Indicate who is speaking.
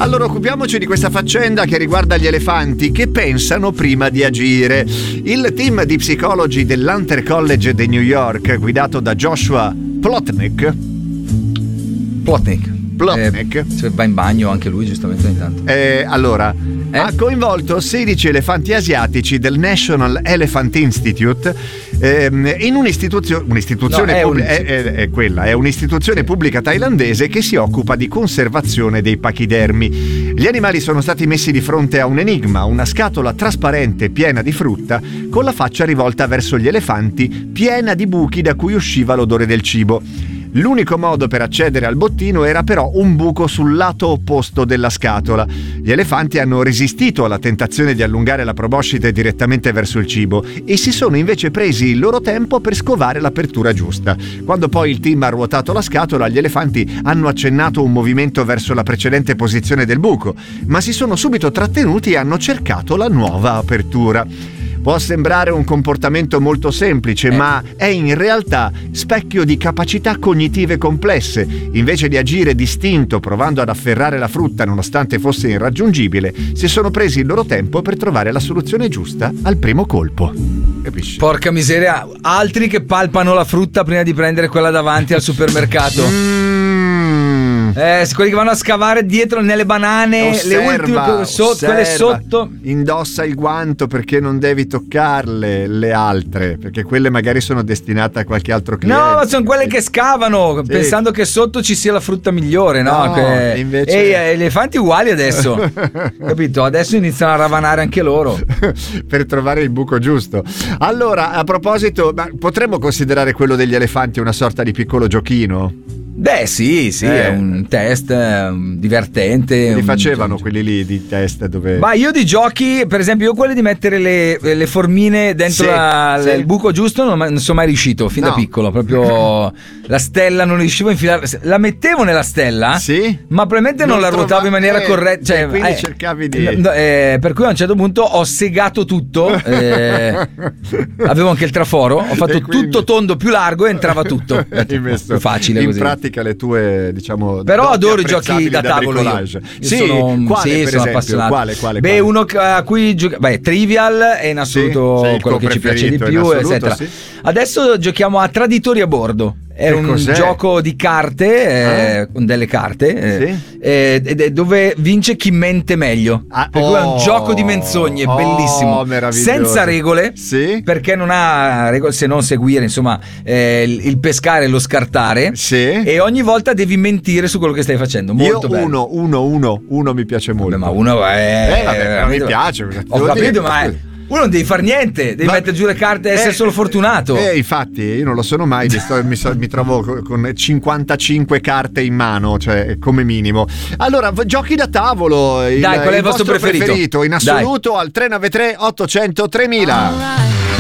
Speaker 1: Allora occupiamoci di questa faccenda che riguarda gli elefanti che pensano prima di agire. Il team di psicologi dell'Hunter College di New York, guidato da Joshua Plotnick.
Speaker 2: Se va in bagno anche lui giustamente ogni tanto.
Speaker 1: Ha coinvolto 16 elefanti asiatici del National Elephant Institute in un'istituzione pubblica thailandese che si occupa di conservazione dei pachidermi. Gli animali sono stati messi di fronte a un enigma, una scatola trasparente piena di frutta con la faccia rivolta verso gli elefanti, piena di buchi da cui usciva l'odore del cibo. L'unico modo per accedere al bottino era però un buco sul lato opposto della scatola. Gli elefanti hanno resistito alla tentazione di allungare la proboscide direttamente verso il cibo e si sono invece presi il loro tempo per scovare l'apertura giusta. Quando poi il team ha ruotato la scatola, gli elefanti hanno accennato un movimento verso la precedente posizione del buco, ma si sono subito trattenuti e hanno cercato la nuova apertura. Può sembrare un comportamento molto semplice, ma è in realtà specchio di capacità cognitive complesse. Invece di agire distinto provando ad afferrare la frutta nonostante fosse irraggiungibile, si sono presi il loro tempo per trovare la soluzione giusta al primo colpo. Capisci?
Speaker 2: Porca miseria, altri che palpano la frutta prima di prendere quella davanti al supermercato. Quelli che vanno a scavare dietro nelle banane, le ultime quelle sotto.
Speaker 1: Indossa il guanto perché non devi toccarle le altre, perché quelle magari sono destinate a qualche altro cliente.
Speaker 2: No, ma sono quelle che scavano, pensando che sotto ci sia la frutta migliore, no?
Speaker 1: Invece...
Speaker 2: gli elefanti uguali adesso. Capito? Adesso iniziano a ravanare anche loro
Speaker 1: per trovare il buco giusto. Allora, a proposito, potremmo considerare quello degli elefanti una sorta di piccolo giochino?
Speaker 2: Beh, sì, è un test divertente.
Speaker 1: Li facevano quelli lì di test dove...
Speaker 2: Ma io di giochi, per esempio, io quelli di mettere le formine dentro il buco giusto non sono mai riuscito, fin da piccolo, proprio la stella non riuscivo a infilare. La mettevo nella stella, ma probabilmente non la ruotavo in maniera corretta. Cioè,
Speaker 1: quindi cercavi di...
Speaker 2: per cui a un certo punto ho segato tutto, avevo anche il traforo, ho fatto tutto tondo più largo e entrava tutto. Più facile così.
Speaker 1: Pratica le tue, diciamo,
Speaker 2: però adoro i giochi da tavolo io sono appassionato.
Speaker 1: Quale?
Speaker 2: Beh, uno a cui Trivial è in assoluto quello che ci piace di più, eccetera. Adesso giochiamo a Traditori a bordo. È un gioco di carte, con delle carte, dove vince chi mente meglio. È un gioco di menzogne, bellissimo, senza regole, perché non ha regole se non seguire, insomma, il pescare e lo scartare, e ogni volta devi mentire su quello che stai facendo. Molto bello.
Speaker 1: Uno mi piace molto.
Speaker 2: Ma uno è
Speaker 1: mi piace.
Speaker 2: Ho capito, ma uno non devi fare niente, devi mettere giù le carte e essere solo fortunato.
Speaker 1: Infatti io non lo sono mai, mi trovo con 55 carte in mano, cioè come minimo. Allora, giochi da tavolo.
Speaker 2: Dai, qual è il vostro preferito?
Speaker 1: In assoluto al 393 800 3000.